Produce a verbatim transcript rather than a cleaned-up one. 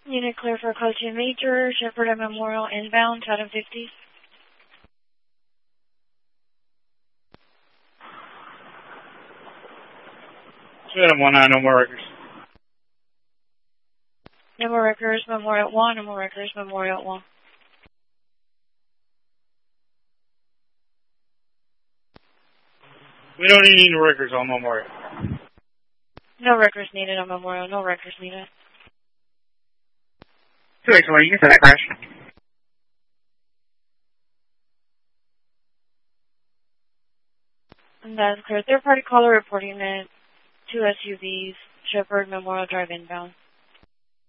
Unit clear for code two major, Shepherd and Memorial inbound, Chatham fifty. Chatham one nine, no more records. No more records, Memorial one, no more records, Memorial one. We don't need any records on Memorial. No records needed on Memorial, no records needed. two X one, you can set that crash. And that's clear. Third party caller reporting that two S U Vs, Shepherd, Memorial Drive inbound.